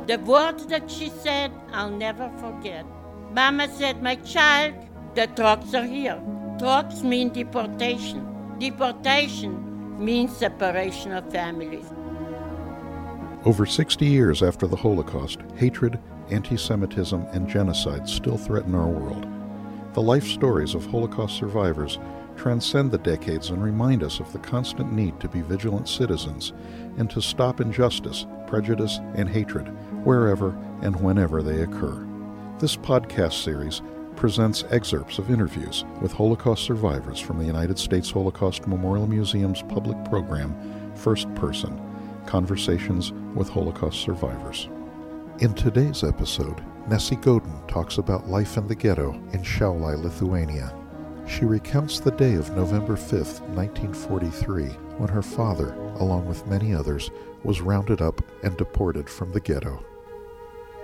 The words that she said, I'll never forget. Mama said, my child, the trucks are here. Trucks mean deportation. Deportation means separation of families. Over 60 years after the Holocaust, hatred, anti-Semitism, and genocide still threaten our world. The life stories of Holocaust survivors transcend the decades and remind us of the constant need to be vigilant citizens and to stop injustice, prejudice, and hatred wherever and whenever they occur. This podcast series presents excerpts of interviews with Holocaust survivors from the United States Holocaust Memorial Museum's public program, First Person, Conversations with Holocaust Survivors. In today's episode, Nessie Godin talks about life in the ghetto in Šiauliai, Lithuania. She recounts the day of November 5th, 1943, when her father, along with many others, was rounded up and deported from the ghetto.